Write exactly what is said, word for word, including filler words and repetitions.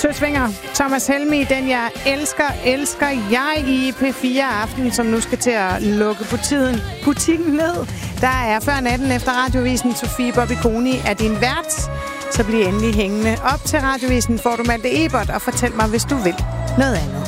Søsvinger, Thomas Helmig, den jeg elsker, elsker jeg i P fire Aften, som nu skal til at lukke butikken, butikken ned. Der er før natten efter Radiovisen. Sofie Bobby Koni er din vært, så bliv endelig hængende. Op til Radiovisen får du Malte Ebert, og fortæl mig, hvis du vil noget andet.